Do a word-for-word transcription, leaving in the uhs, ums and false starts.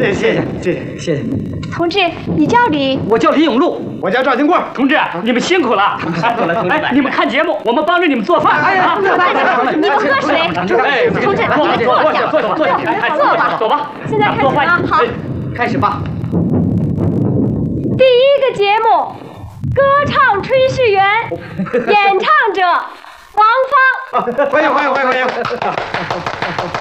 谢谢谢谢谢谢谢谢。 同志，你叫李？ 我叫李永禄。 我叫赵金贵。 同志，你们辛苦了。辛苦了，同志。哎，你们看节目，我们帮着你们做饭。哎呀， 你们喝水。 哎， 同志，你们坐下， 坐下，坐下， 坐吧， 走吧。 现在开始啊，好， 开始吧。 第一个节目，歌唱炊事员，演唱者王芳。 欢迎欢迎欢迎欢迎。